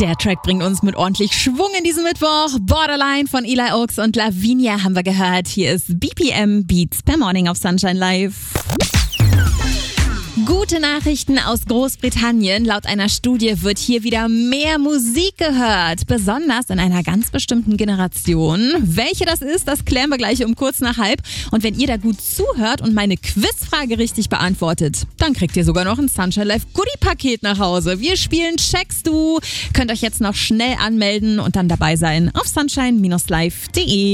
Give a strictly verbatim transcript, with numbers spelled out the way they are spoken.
Der Track bringt uns mit ordentlich Schwung in diesen Mittwoch. Borderline von Eli Oaks und Lavinia haben wir gehört. Hier ist B P M Beats per Morning auf Sunshine Live. Gute Nachrichten aus Großbritannien. Laut einer Studie wird hier wieder mehr Musik gehört. Besonders in einer ganz bestimmten Generation. Welche das ist, das klären wir gleich um kurz nach halb. Und wenn ihr da gut zuhört und meine Quizfrage richtig beantwortet, dann kriegt ihr sogar noch ein Sunshine Live Goodie-Paket nach Hause. Wir spielen Checkst du. Könnt euch jetzt noch schnell anmelden und dann dabei sein auf sunshine Bindestrich live Punkt de.